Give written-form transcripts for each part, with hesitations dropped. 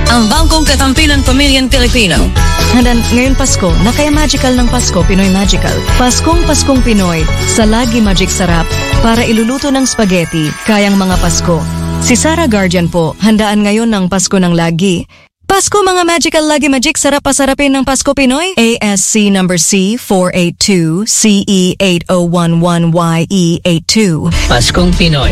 ang bangkong katampilan pamilyang Pilipino. Handan ngayon Pasko, na kaya magical ng Pasko, Pinoy Magical. Paskong Pinoy, sa Lagi Magic Sarap, para iluluto ng spaghetti, kayang mga Pasko. Si Sarah Guardian po, handaan ngayon ng Pasko ng Lagi. Pasko mga magical Lagi Magic Sarap pasarapin ng Pasko Pinoy. ASC number C482 CE8011YE82. Paskong Pinoy.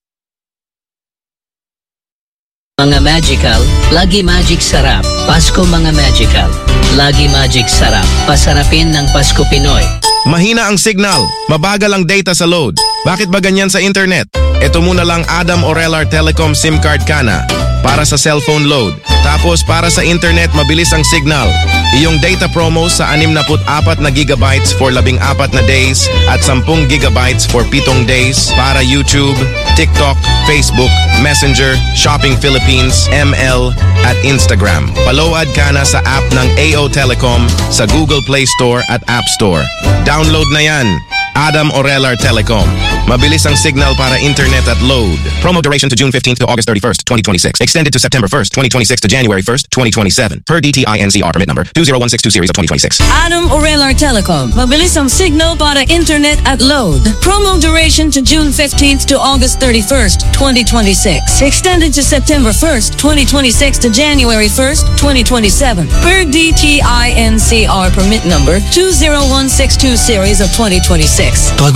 Mga magical, Lagi Magic Sarap. Pasko mga magical, Lagi Magic Sarap. Pasarapin ng Pasko Pinoy. Mahina ang signal, mabagal ang data sa load. Bakit ba ganyan sa internet? Ito muna lang Adam Orelar Telecom SIM card ka na para sa cellphone load. Tapos para sa internet, mabilis ang signal. Iyong data promo sa 64 na gigabytes for 14 na days at 10 gigabytes for 7 days para YouTube, TikTok, Facebook, Messenger, Shopping Philippines, ML at Instagram. Palowad ka na sa app ng AO Telecom sa Google Play Store at App Store. Download na yan. Adam Orelar Telecom. Mabilis ang signal para internet at load. Promo duration to June 15th to August 31st, 2026. Extended to September 1st, 2026 to January 1st, 2027. Per DTI NCR permit number 20162 series of 2026. Adam Orelar Telecom. Mabilis ang signal para internet at load. Promo duration to June 15th to August 31st, 2026. Extended to September 1st, 2026 to January 1st, 2027. Per DTI NCR permit number 20162 series of 2026.